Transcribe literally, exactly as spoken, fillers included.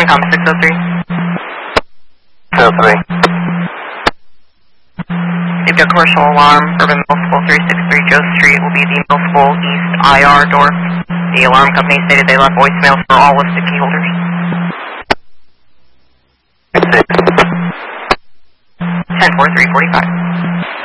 Encom six oh three. six oh three. You've got commercial alarm, Urban Middle School three sixty-three Joe Street will be the Middle School East I R door. The alarm company stated they left voicemails for all listed key holders. ten four three forty-five.